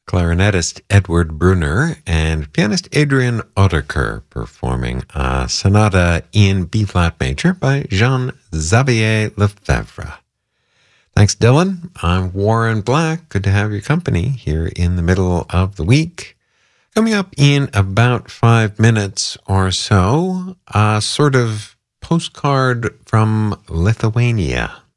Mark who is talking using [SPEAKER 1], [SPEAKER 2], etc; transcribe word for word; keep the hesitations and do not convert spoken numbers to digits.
[SPEAKER 1] clarinetist Edward Brunner and pianist Adrian Oderker performing a sonata in B-flat major by Jean-Xavier Lefebvre. Thanks, Dylan. I'm Warren Black. Good to have your company here in the middle of the week. Coming up in about five minutes or so, a sort of postcard from Lithuania.